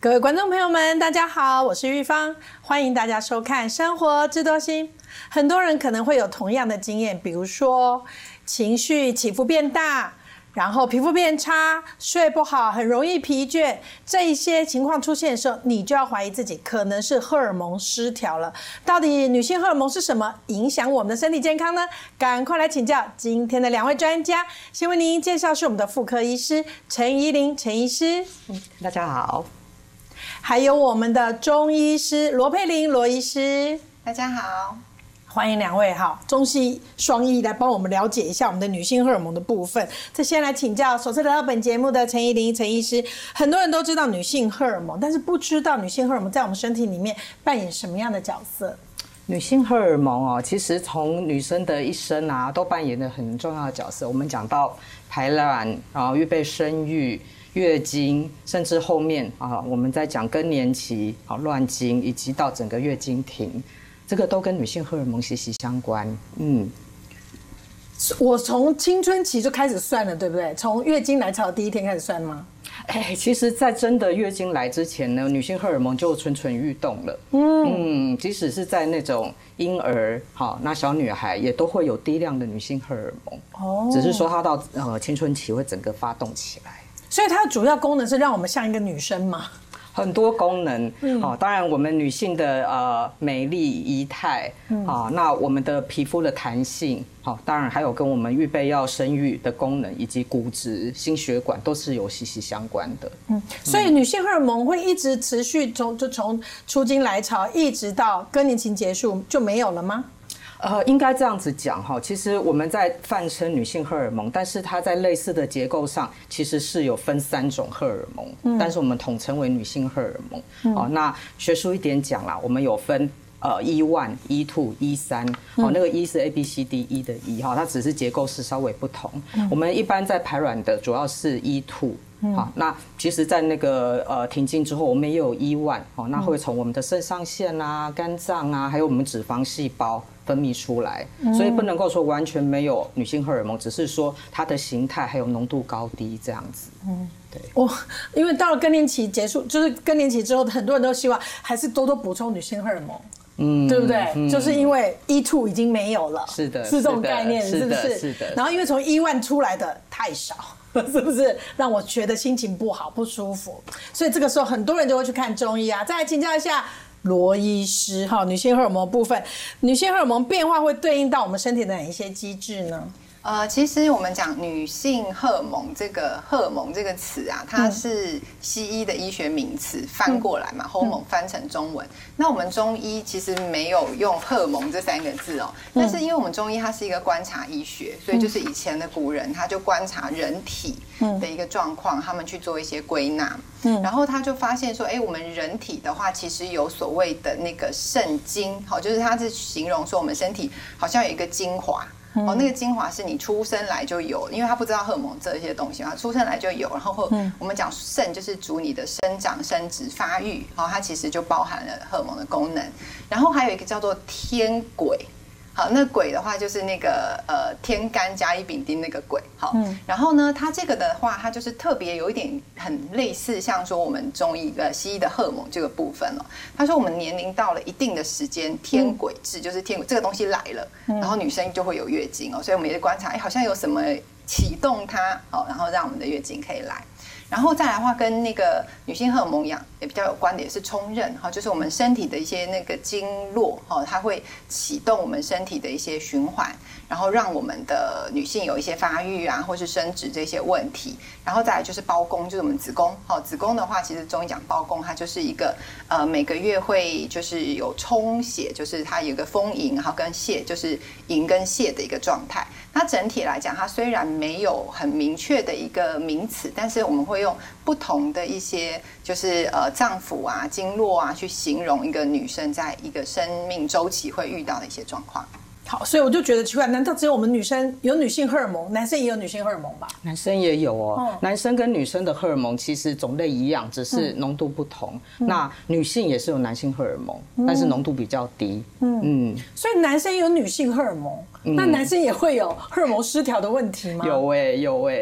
各位观众朋友们，大家好，我是玉芳，欢迎大家收看《生活知多心》。很多人可能会有同样的经验，比如说情绪起伏变大，然后皮肤变差，睡不好，很容易疲倦，这一些情况出现的时候，你就要怀疑自己可能是荷尔蒙失调了。到底女性荷尔蒙是什么，影响我们的身体健康呢？赶快来请教今天的两位专家。先为您介绍是我们的妇科医师陈怡玲陈医师， 大家好。 还有我们的中医师罗佩玲罗医师， 大家好。 欢迎两位哈，中西双医来帮我们了解一下我们的女性荷尔蒙的部分。这先来请教首次来到本节目的陈怡玲陈医师。很多人都知道女性荷尔蒙，但是不知道女性荷尔蒙在我们身体里面扮演什么样的角色。 女性荷尔蒙其实从女生的一生都扮演了很重要的角色。我们讲到排卵预备生育、月经，甚至后面我们在讲更年期乱经，以及到整个月经停，这个都跟女性荷尔蒙息息相关。 我从青春期就开始算了，对不对？从月经来潮的第一天开始算吗？ 其实在真的月经来之前呢，女性荷尔蒙就蠢蠢欲动了。即使是在那种婴儿那小女孩也都会有低量的女性荷尔蒙。只是说她到青春期会整个发动起来。 所以它的主要功能是让我们像一个女生吗？ 很多功能，当然我们女性的美丽仪态，那我们的皮肤的弹性，当然还有跟我们预备要生育的功能，以及骨质、心血管都是有息息相关的。 所以女性荷尔蒙会一直持续从初经来潮一直到更年期结束就没有了吗？ 应该这样子讲哈，其实我们在泛称女性荷尔蒙，但是它在类似的结构上其实是有分3种荷尔蒙，但是我们统称为女性荷尔蒙。那学术一点讲啦，我们有分E1、E2、E3，那个 E 是 ABCDE 的 E 它只是结构是稍微不同。我们一般在排卵的主要是 E2。那其实，在那个停经之后，我们也有E1，那会从我们的肾上腺肝脏还有我们脂肪细胞分泌出来，所以不能够说完全没有女性荷尔蒙，只是说它的形态还有浓度高低这样子。对。 因为到了更年期结束，就是更年期之后，很多人都希望还是多多补充女性荷尔蒙。对不对？就是因为 E2 已经没有了， 是的， 是这种概念，是不是？ 是的。 然后因为从E1出来的太少，是不是让我觉得心情不好、不舒服？所以这个时候很多人就会去看中医啊。再来请教一下罗医师，女性荷尔蒙部分，女性荷尔蒙变化会对应到我们身体的哪一些机制呢？ 其实我们讲女性荷尔蒙这个荷尔蒙这个词它是西医的医学名词翻过来嘛，hormone 翻成中文。那我们中医其实没有用荷尔蒙这3个字但是因为我们中医它是一个观察医学，所以就是以前的古人他就观察人体的一个状况，他们去做一些归纳。然后他就发现说，我们人体的话，其实有所谓的那个肾精，就是他是形容说我们身体好像有一个精华。那个精华是你出生来就有，因为他不知道荷尔蒙这些东西出生来就有。然后我们讲肾就是主你的生长、生殖、发育，它其实就包含了荷尔蒙的功能。然后还有一个叫做天癸。那癸的话就是那个天干甲乙丙丁那个癸。然后呢，它这个的话，它就是特别有一点很类似，像说我们中医西医的荷尔蒙这个部分他说我们年龄到了一定的时间，天癸至就是天癸这个东西来了，然后女生就会有月经所以我们也观察，好像有什么启动它然后让我们的月经可以来。然后再来的话，跟那个女性荷尔蒙也比较有关的，也是冲任就是我们身体的一些那个经络它会启动我们身体的一些循环，然后让我们的女性有一些发育或是生殖这些问题。然后再来就是包宫，就是我们子宫子宫的话，其实中医讲包宫，它就是一个每个月会就是有充血，就是它有一个丰盈，然后跟泄，就是盈跟泄的一个状态。那整体来讲，它虽然没有很明确的一个名词，但是我们会用不同的一些就是脏腑经络去形容一个女生在一个生命周期会遇到的一些状况。 好，所以我就觉得奇怪，难道只有我们女生有女性荷尔蒙，男生也有女性荷尔蒙吧？ 男生也有男生跟女生的荷尔蒙其实种类一样，只是浓度不同。那女性也是有男性荷尔蒙，但是浓度比较低。 所以男生有女性荷尔蒙，那男生也会有荷尔蒙失调的问题吗？ 有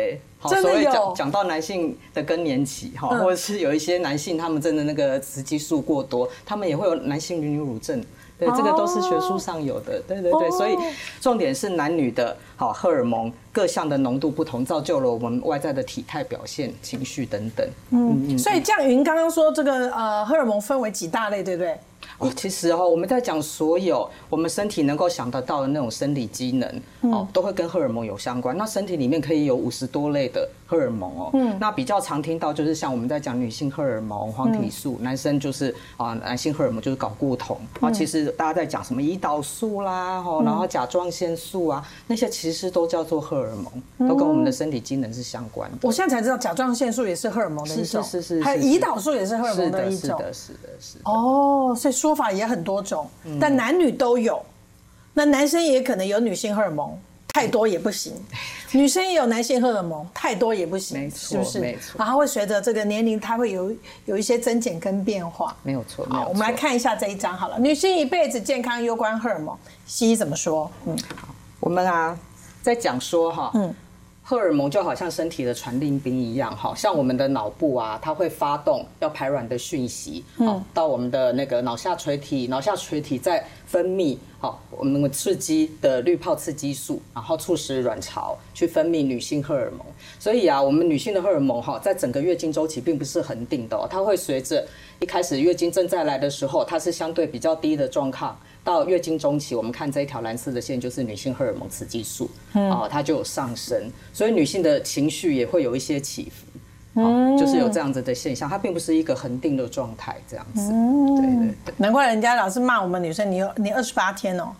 好， 真的所以有讲到男性的更年期哈，或者是有一些男性他们真的那个雌激素过多，他们也会有男性女乳症。对，这个都是学术上有的，对对对，所以重点是男女的荷尔蒙各项的浓度不同，造就了我们外在的体态表现、情绪等等。 所以这样，云刚刚说这个荷尔蒙分为几大类，对不对？ 其实我们在讲所有我们身体能够想得到的那种生理机能，都会跟荷尔蒙有相关。那身体里面可以有50多类的荷尔蒙那比较常听到就是像我们在讲女性荷尔蒙、黄体素，男生就是男性荷尔蒙就是睾固酮其实大家在讲什么胰岛素啦，然后甲状腺素啊，那些其实都叫做荷尔蒙，都跟我们的身体机能是相关的。 我现在才知道甲状腺素也是荷尔蒙的一种， 是， 还有胰岛素也是荷尔蒙的一种。 是的。 所以说法也很多种，但男女都有。那男生也可能有女性荷尔蒙，太多也不行；女生也有男性荷尔蒙，太多也不行， 没错， 是不是？ 没错。 然后会随着这个年龄，它会有一些增减跟变化。 没有错。 好，我们来看一下这一章好了。女性一辈子健康攸关荷尔蒙，西医怎么说？ 好，我们在讲说荷尔蒙就好像身体的传令兵一样，像我们的脑部它会发动要排卵的讯息，到我们的那个脑下垂体，脑下垂体再分泌我们刺激的滤泡刺激素，然后促使卵巢去分泌女性荷尔蒙。所以我们女性的荷尔蒙在整个月经周期并不是恒定的它会随着一开始月经正在来的时候，它是相对比较低的状况。到月经中期，我们看这一条蓝色的线就是女性荷尔蒙雌激素，它就有上升，所以女性的情绪也会有一些起伏，就是有这样子的现象，它并不是一个恒定的状态，这样子。对。 难怪人家老是骂我们女生，你28天哦，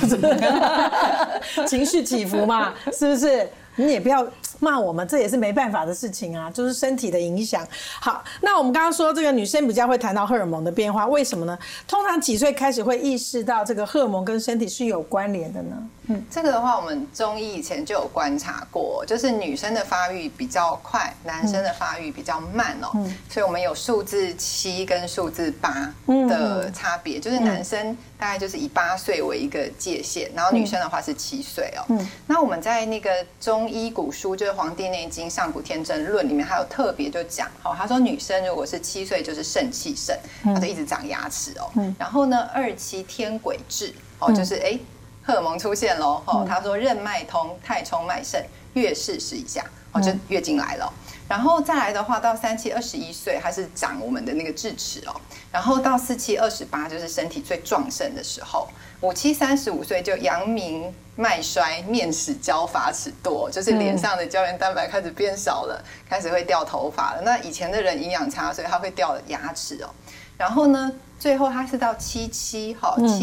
情绪起伏嘛，是不是？你也不要骂我们，这也是没办法的事情啊，就是身体的影响。好，那我们刚刚说这个女生比较会谈到荷尔蒙的变化，为什么呢？通常几岁开始会意识到这个荷尔蒙跟身体是有关联的呢？ 这个的话，我们中医以前就有观察过，就是女生的发育比较快，男生的发育比较慢所以我们有数字7跟数字8的差别，就是男生大概就是以8岁为一个界限，然后女生的话是7岁那我们在那个中医古书，就是《黄帝内经·上古天真论》里面，还有特别就讲他说女生如果是7岁就是肾气盛，她就一直长牙齿然后呢27天癸至就是荷尔蒙出现喽他说任脉通，太冲脉盛，月40以下就月经来了然后再来的话，到37、21岁，它是长我们的那个智齿然后到47、28就是身体最壮盛的时候，57、35岁就阳明脉衰，面始焦，发齿多，就是脸上的胶原蛋白开始变少了，开始会掉头发了。那以前的人营养差，所以他会掉牙齿然后呢，最后他是到77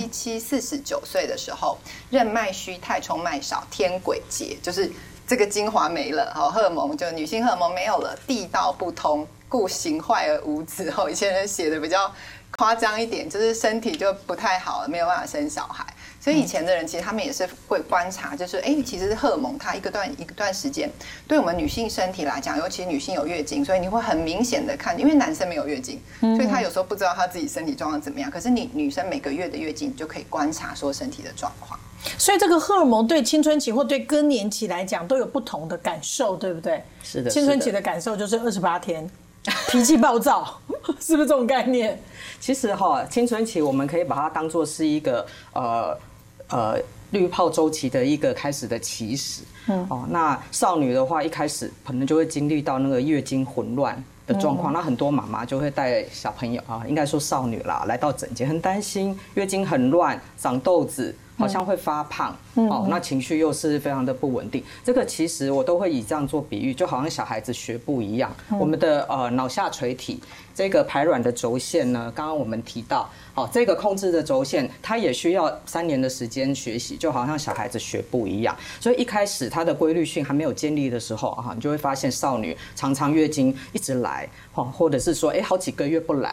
49岁的时候，任脉虚，太冲脉少，天癸竭，就是这个精华没了，荷尔蒙就女性荷尔蒙没有了，地道不通，故形坏而无子。以前人写的比较夸张一点，就是身体就不太好了，没有办法生小孩。所以以前的人其实他们也是会观察，就是其实荷尔蒙它一段时间，对我们女性身体来讲，尤其女性有月经，所以你会很明显的看，因为男生没有月经，所以他有时候不知道他自己身体状况怎么样。可是你女生每个月的月经，你就可以观察说身体的状况。 所以这个荷尔蒙对青春期或对更年期来讲都有不同的感受，对不对？ 是的。 青春期的感受就是28天，脾气暴躁，是不是这种概念？ 其实青春期我们可以把它当作是一个滤泡周期的一个开始的起始。那少女的话，一开始可能就会经历到那个月经混乱的状况。那很多妈妈就会带小朋友应该说少女啦，来到诊间，很担心月经很乱，长痘子。好像会发胖那情绪又是非常的不稳定。这个其实我都会以这样做比喻，就好像小孩子学步一样。我们的脑下垂体这个排卵的轴线呢，刚刚我们提到这个控制的轴线，它也需要3年的时间学习，就好像小孩子学步一样。所以一开始它的规律性还没有建立的时候你就会发现少女常常月经一直来或者是说好几个月不来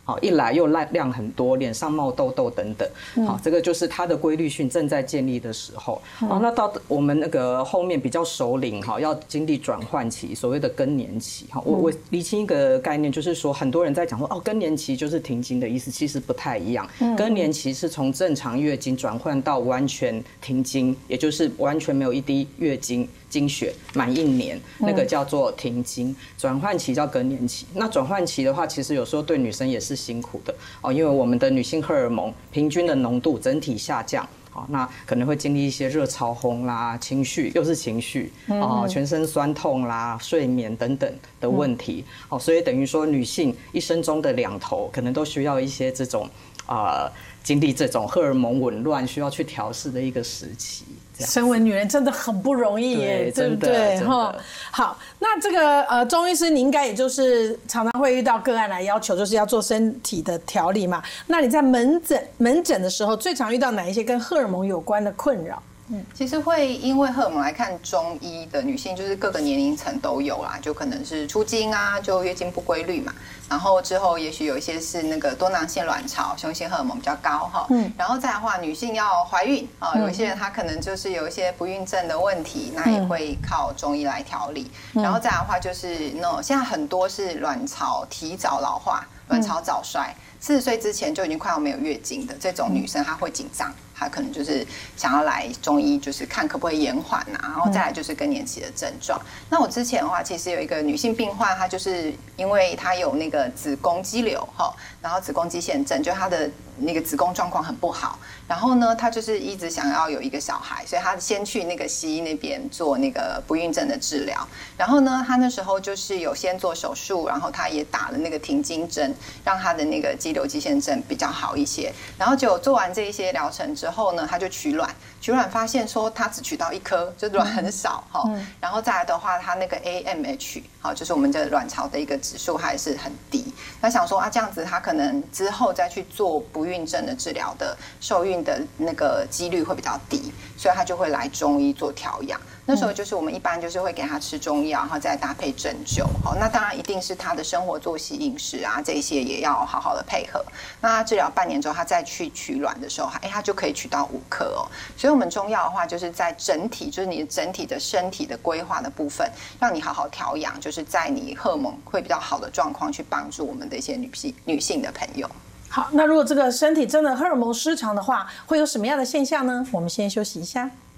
好，一来又量很多，脸上冒痘痘等等，好，这个就是它的规律性正在建立的时候。好，那到我们那个后面比较熟龄，哈，要经历转换期，所谓的更年期。哈，我厘清一个概念，就是说很多人在讲说，哦，更年期就是停经的意思，其实不太一样。更年期是从正常月经转换到完全停经，也就是完全没有一滴月经经血满1年，那个叫做停经。转换期叫更年期。那转换期的话，其实有时候对女生也是辛苦的哦，因为我们的女性荷尔蒙平均的浓度整体下降。好，那可能会经历一些热潮红啦，情绪又是情绪哦，全身酸痛啦，睡眠等等的问题哦，所以等于说女性一生中的两头可能都需要一些这种经历这种荷尔蒙紊乱需要去调试的一个时期。 身为女人真的很不容易耶，对不对？哈，好，那这个钟医师，你应该也就是常常会遇到个案来要求，就是要做身体的调理嘛。那你在门诊的时候，最常遇到哪一些跟荷尔蒙有关的困扰？ 其实会因为荷尔蒙来看中医的女性，就是各个年龄层都有啦，就可能是初经啊，就月经不规律嘛，然后之后也许有一些是那个多囊性卵巢，雄性荷尔蒙比较高哈，然后再来的话，女性要怀孕啊，有一些人她可能就是有一些不孕症的问题，那也会靠中医来调理，然后再来的话就是现在很多是卵巢提早老化，卵巢早衰，40岁之前就已经快要没有月经的这种女生，她会紧张。她可能就是想要来中医，就是看可不可以延缓啊，然后再来就是更年期的症状。那我之前的话，其实有一个女性病患，她就是因为她有那个子宫肌瘤哈，然后子宫肌腺症，就她的那个子宫状况很不好，然后呢，她就是一直想要有一个小孩，所以她先去那个西医那边做那个不孕症的治疗。然后呢，她那时候就是有先做手术，然后她也打了那个停经针，让她的那个肌瘤肌腺症比较好一些。然后就做完这一些疗程之后呢，她就取卵发现说她只取到1颗，就卵很少哈。然后再来的话，她那个 AMH 好，就是我们的卵巢的一个指数还是很低。她想说这样子她可能之后再去做不孕症的治疗的受孕的那个几率会比较低，所以她就会来中医做调养。那时候就是我们一般就是会给她吃中药，然后再搭配针灸。好，那当然一定是她的生活作息、饮食啊这些也要好好的配合。那她治疗半年之后，她再去取卵的时候，她就可以取到5颗哦。所以我们中药的话，就是在整体，就是你整体的身体的规划的部分，让你好好调养，就是在你荷尔蒙会比较好的状况，去帮助我们的一些女性的朋友。 好，那如果这个身体真的荷尔蒙失常的话，会有什么样的现象呢？我们先休息一下。